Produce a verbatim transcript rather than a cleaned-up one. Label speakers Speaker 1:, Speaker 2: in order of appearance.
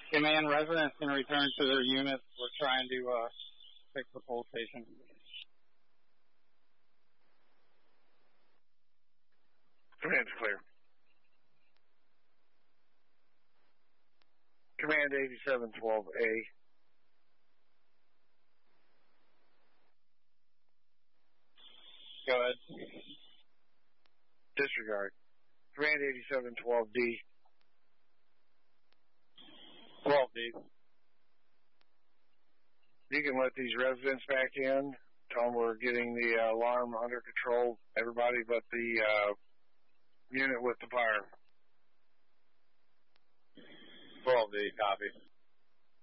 Speaker 1: Command, residents can return to their units. We're trying to uh, fix the pole station.
Speaker 2: Command's clear. Command eighty-seven twelve A.
Speaker 1: Go ahead.
Speaker 2: Disregard. Command eighty-seven twelve D.
Speaker 1: twelve D.
Speaker 2: You can let these residents back in. Tell them we're getting the uh, alarm under control. Everybody but the uh, unit with the fire.
Speaker 1: twelve D, copy.